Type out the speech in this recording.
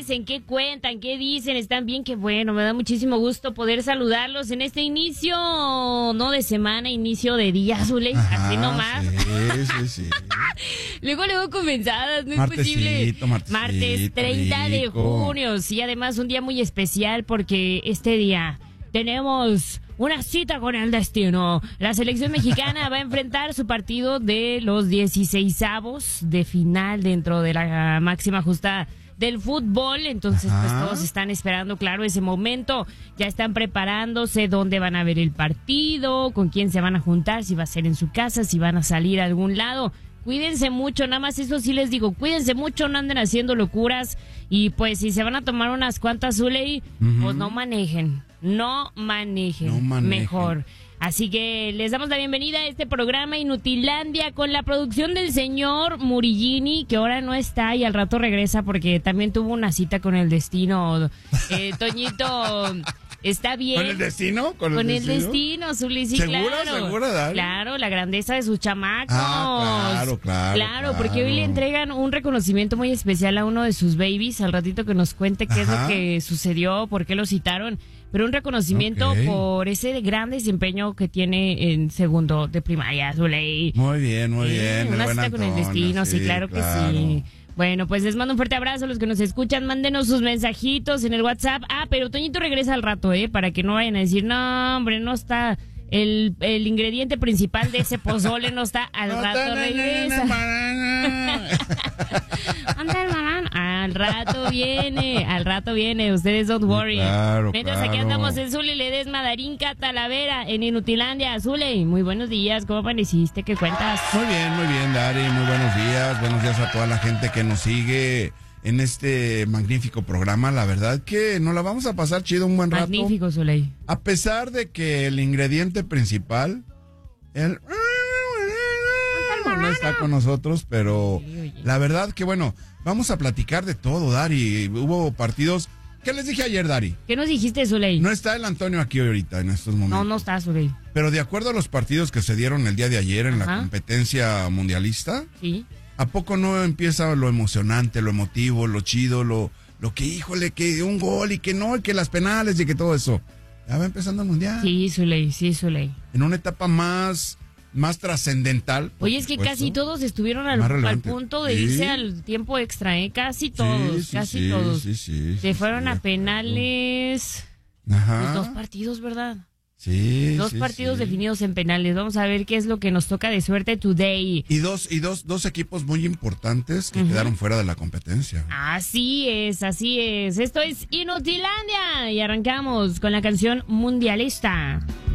hacen? ¿Qué cuentan? ¿Qué dicen? ¿Están bien? Qué bueno, me da muchísimo gusto poder saludarlos en este inicio, no de semana, inicio de día, Zuley, así nomás. Sí. Luego comenzadas, no Martesito, es posible. Martes 30 de rico. junio, sí, además un día muy especial porque este día tenemos una cita con el destino. La selección mexicana va a enfrentar su partido de los 16avos de final dentro de la máxima justa del fútbol. Entonces, pues todos están esperando, claro, ese momento. Ya están preparándose dónde van a ver el partido, con quién se van a juntar, si va a ser en su casa, si van a salir a algún lado. Cuídense mucho, nada más eso sí les digo, cuídense mucho, no anden haciendo locuras y pues si se van a tomar unas cuantas Zuley, pues no manejen, mejor. Así que les damos la bienvenida a este programa Inutilandia con la producción del señor Murillini, que ahora no está y al rato regresa porque también tuvo una cita con el destino. Toñito... ¿Está bien? ¿Con el destino? Con el destino, Zuli, sí, ¿Segura, claro. segura, Dari? Claro, la grandeza de sus chamacos. Claro, porque hoy le entregan un reconocimiento muy especial a uno de sus babies. Al ratito que nos cuente qué es lo que sucedió, por qué lo citaron. Pero un reconocimiento por ese gran desempeño que tiene en segundo de primaria, Zuli. Muy bien. Una cita con el destino, sí, claro que sí. Bueno, pues les mando un fuerte abrazo a los que nos escuchan. Mándenos sus mensajitos en el WhatsApp. Pero Toñito regresa al rato, para que no vayan a decir, no, hombre, no está el ingrediente principal de ese pozole, no está. Al rato regresa. Al rato viene, ustedes don't worry. Claro, Mientras aquí andamos en Zuli Ledesma, Darinka, Talavera, en Inutilandia. Zuli, muy buenos días, ¿cómo amaneciste? ¿Qué cuentas? Muy bien, Dari, muy buenos días a toda la gente que nos sigue en este magnífico programa. La verdad que nos la vamos a pasar chido un buen rato. Magnífico, Zuley. A pesar de que el ingrediente principal, no está con nosotros, pero la verdad que bueno, vamos a platicar de todo, Dari. Hubo partidos. ¿Qué les dije ayer, Dari? ¿Qué nos dijiste, Zuley? No está el Antonio aquí ahorita en estos momentos. No está, Zuley. Pero de acuerdo a los partidos que se dieron el día de ayer en la competencia mundialista, sí. ¿A poco no empieza lo emocionante, lo emotivo, lo chido, lo que, híjole, que un gol y que no, y que las penales y que todo eso? Ya va empezando el mundial. Sí, Zuley. En una etapa más trascendental. Oye, es que casi todos estuvieron al punto de irse al tiempo extra, Casi todos, todos. Sí, se fueron a penales. Ajá. Los 2 partidos, ¿verdad? Sí. 2 partidos definidos en penales. Vamos a ver qué es lo que nos toca de suerte today. Y dos equipos muy importantes que quedaron fuera de la competencia. Así es. Esto es Inutilandia y arrancamos con la canción mundialista.